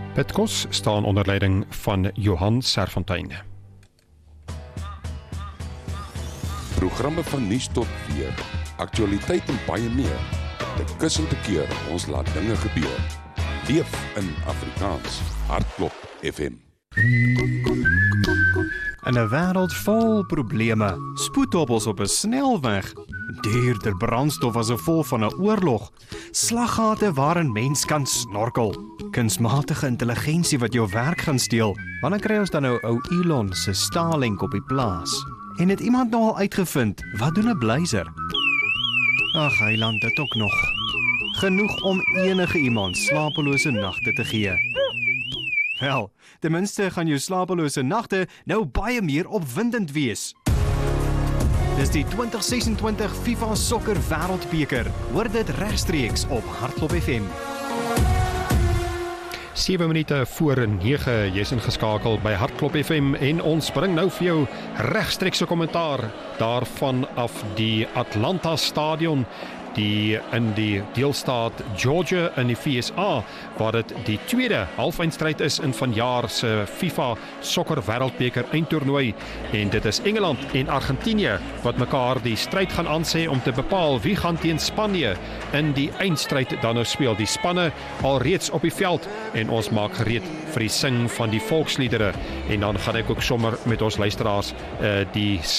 Petkos staan onder leiding van Johan Serfontein. Programme van nuus tot weer, aktualiteit en baie meer. Te kus en te keer, ons laat dinge gebeur. Leef in Afrikaans. Hartklop FM. In 'n wêreld vol probleme, spoedhobbels op 'n snelweg, duurder brandstof as 'n vol van 'n oorlog, slaggate waarin mens kan snorkel, kunsmatige intelligensie wat jou werk gaan steel. Wanneer kry ons dan nou ou Elon se Starlink op die plaas? En het iemand nou al uitgevind, wat doen 'n blyser? Ag, heiland, dit ook nog. Genoeg om enige iemand slapelose nagte te gee. Wel, ten minste gaan jou slapelose nagte nou baie meer opwindend wees. Dis die 2026 FIFA Sokker Wêreldbeker. Hoor dit regstreeks op Hartklop FM. 7 minute voor 9, jy is ingeskakel by Hartklop FM en ons bring nou vir jou regstreekse kommentaar daarvan af die Atlanta Stadion in die deelstaat Georgia in die VSA, waar dit die tweede halfeindstryd is in vanjaar se FIFA Sokker Wêreldbeker eindtoernooi, en dit is Engeland en Argentinië wat mekaar die stryd gaan aansê om te bepaal wie gaan teen Spanje in die eindstryd dan nou speel. Die spanne alreeds op die veld en ons maak gereed vir die sing van die volksliedere, en dan gaan ek ook sommer met ons luisteraars die